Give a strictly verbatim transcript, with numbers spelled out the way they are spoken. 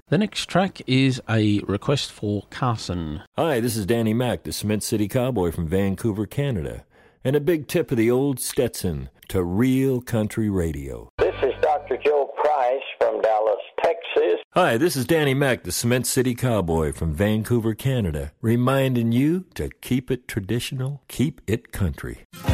The next track is a request for Carson. Hi, this is Danny Mac, the Cement City Cowboy from Vancouver, Canada. And a big tip of the old Stetson to real country radio. This is Doctor Joe Price from Dallas, Texas. Hi, this is Danny Mac, the Cement City Cowboy from Vancouver, Canada, reminding you to keep it traditional, keep it country.